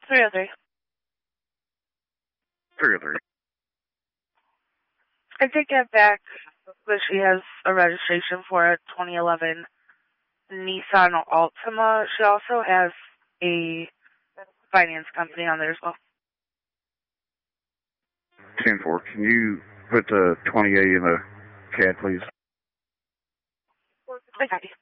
303. 303. I did get back that she has a registration for a 2011 Nissan Altima. She also has a finance company on there as well. 10-4. Can you put the 28 in the CAD, please? Okay.